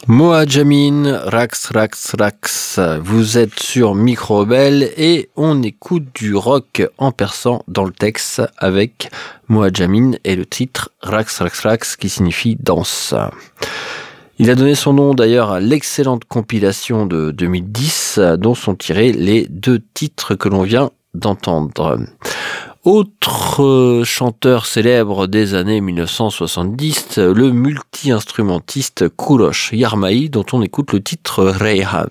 Mohajamin, Rax, Rax, Rax. Vous êtes sur Micro Rebelle et on écoute du rock en persan dans le texte avec Mohajamin et le titre Rax, Rax, Rax qui signifie danse. Il a donné son nom d'ailleurs à l'excellente compilation de 2010 dont sont tirés les deux titres que l'on vient d'entendre. Autre chanteur célèbre des années 1970, le multi-instrumentiste Kourosh Yarmahi, dont on écoute le titre Rehab.